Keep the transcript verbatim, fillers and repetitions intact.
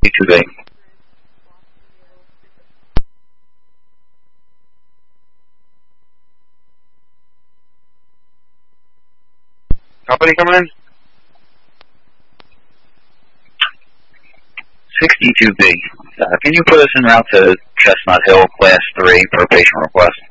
sixty-two B. Company coming in? sixty-two B. Uh, can you put us en route to Chestnut Hill, Class three, per patient request?